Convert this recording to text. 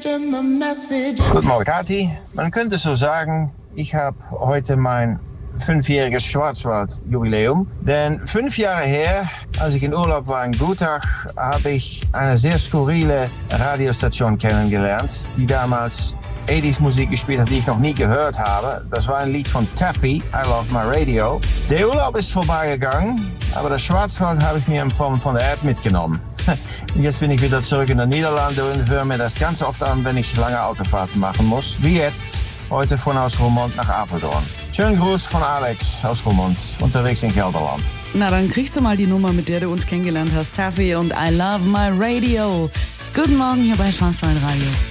Guten Morgen, Kathi. Man könnte so sagen, ich habe heute mein 5-jähriges Schwarzwald-Jubiläum. Denn 5 Jahre her, als ich in Urlaub war in Gutach, habe ich eine sehr skurrile Radiostation kennengelernt, die damals 80s Musik gespielt hat, die ich noch nie gehört habe. Das war ein Lied von Taffy, I Love My Radio. Der Urlaub ist vorbeigegangen, aber das Schwarzwald habe ich mir in Form von der App mitgenommen. Und jetzt bin ich wieder zurück in den Niederlanden und höre mir das ganz oft an, wenn ich lange Autofahrten machen muss. Wie jetzt, heute von aus Roermond nach Apeldoorn. Schönen Gruß von Alex aus Roermond, unterwegs in Gelderland. Na, dann kriegst du mal die Nummer, mit der du uns kennengelernt hast. Taffy und I Love My Radio. Guten Morgen hier bei Schwarzwaldradio.